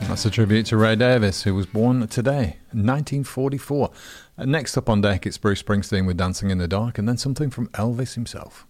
That's a tribute to Ray Davis, who was born today, 1944. Next up on deck, it's Bruce Springsteen with Dancing in the Dark, and then something from Elvis himself.